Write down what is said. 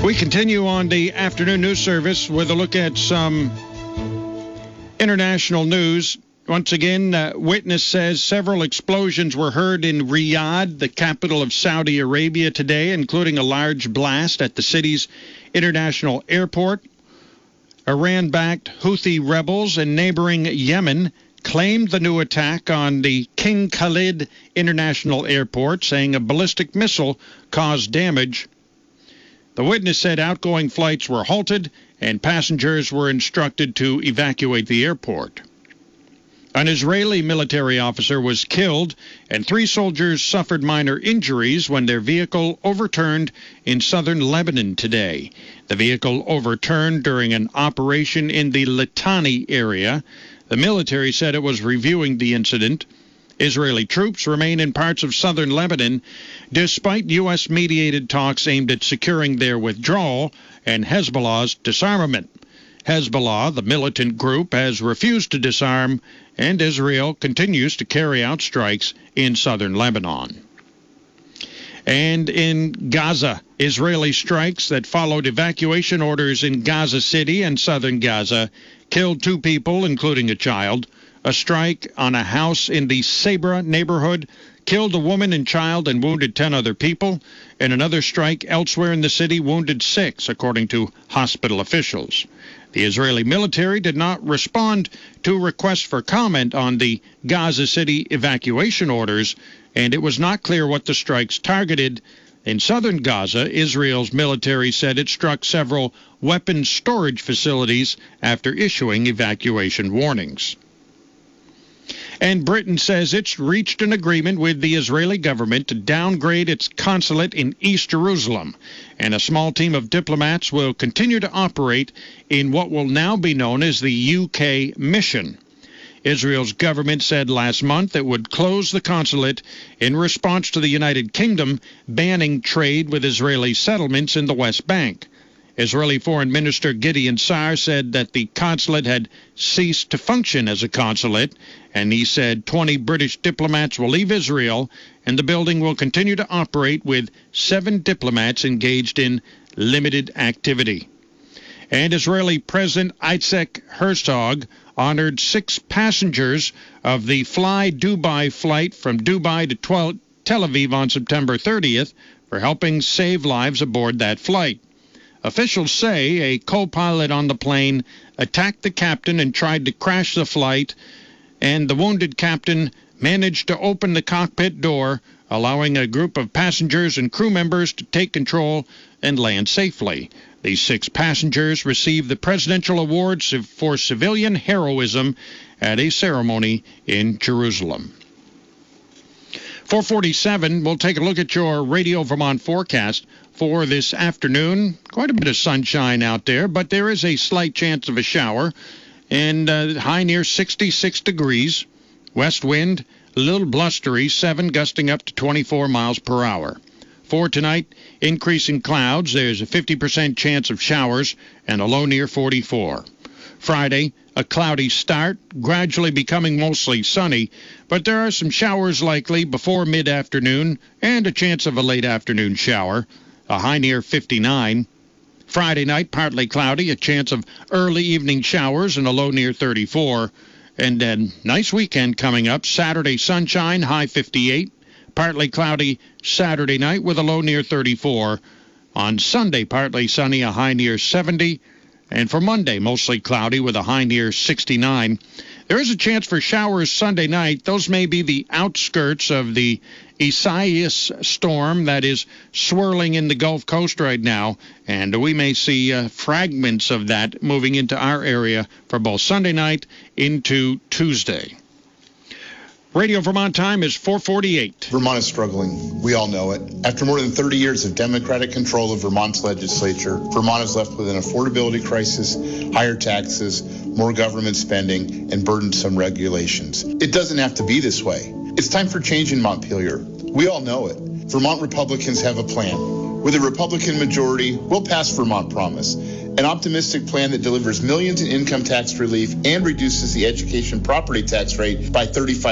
We continue on the afternoon news service with a look at some international news. Once again, witness says several explosions were heard in Riyadh, the capital of Saudi Arabia today, including a large blast at the city's international airport. Iran-backed Houthi rebels in neighboring Yemen claimed the new attack on the King Khalid International Airport, saying a ballistic missile caused damage. The witness said outgoing flights were halted and passengers were instructed to evacuate the airport. An Israeli military officer was killed and 3 soldiers suffered minor injuries when their vehicle overturned in southern Lebanon today. The vehicle overturned during an operation in the Litani area. The military said it was reviewing the incident. Israeli troops remain in parts of southern Lebanon despite U.S.-mediated talks aimed at securing their withdrawal and Hezbollah's disarmament. Hezbollah, the militant group, has refused to disarm, and Israel continues to carry out strikes in southern Lebanon. And in Gaza, Israeli strikes that followed evacuation orders in Gaza City and southern Gaza killed 2 people, including a child. A strike on a house in the Sabra neighborhood killed a woman and child and wounded 10 other people, and another strike elsewhere in the city wounded 6, according to hospital officials. The Israeli military did not respond to requests for comment on the Gaza City evacuation orders, and it was not clear what the strikes targeted. In southern Gaza, Israel's military said it struck several weapons storage facilities after issuing evacuation warnings. And Britain says it's reached an agreement with the Israeli government to downgrade its consulate in East Jerusalem, and a small team of diplomats will continue to operate in what will now be known as the UK mission. Israel's government said last month it would close the consulate in response to the United Kingdom banning trade with Israeli settlements in the West Bank. Israeli Foreign Minister Gideon Sa'ar said that the consulate had ceased to function as a consulate, and he said 20 British diplomats will leave Israel, and the building will continue to operate with 7 diplomats engaged in limited activity. And Israeli President Isaac Herzog honored 6 passengers of the Fly Dubai flight from Dubai to Tel Aviv on September 30th for helping save lives aboard that flight. Officials say a co-pilot on the plane attacked the captain and tried to crash the flight, and the wounded captain managed to open the cockpit door, allowing a group of passengers and crew members to take control and land safely. These 6 passengers received the Presidential Awards for Civilian Heroism at a ceremony in Jerusalem. 447, we'll take a look at your Radio Vermont forecast for this afternoon. Quite a bit of sunshine out there, but there is a slight chance of a shower, and high near 66 degrees. West wind, a little blustery, 7 gusting up to 24 miles per hour. For tonight, increasing clouds. There's a 50% chance of showers and a low near 44. Friday, a cloudy start, gradually becoming mostly sunny, but there are some showers likely before mid-afternoon and a chance of a late afternoon shower, a high near 59. Friday night, partly cloudy, a chance of early evening showers and a low near 34. And then nice weekend coming up. Saturday, sunshine, high 58. Partly cloudy Saturday night with a low near 34. On Sunday, partly sunny, a high near 70. And for Monday, mostly cloudy with a high near 69. There is a chance for showers Sunday night. Those may be the outskirts of the Isaias storm that is swirling in the Gulf Coast right now, and we may see fragments of that moving into our area for both Sunday night into Tuesday. Radio Vermont time is 4:48. Vermont is struggling. We all know it. After more than 30 years of Democratic control of Vermont's legislature, Vermont is left with an affordability crisis, higher taxes, more government spending, and burdensome regulations. It doesn't have to be this way. It's time for change in Montpelier. We all know it. Vermont Republicans have a plan. With a Republican majority, we'll pass Vermont Promise, an optimistic plan that delivers millions in income tax relief and reduces the education property tax rate by 35%.